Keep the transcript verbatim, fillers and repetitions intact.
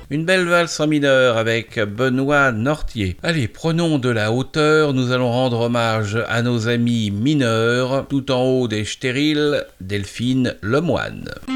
Une belle valse en mineur avec Benoît Nortier. Allez, prenons de la hauteur, nous allons rendre hommage à nos amis mineurs, tout en haut des stériles, Delphine Lemoine.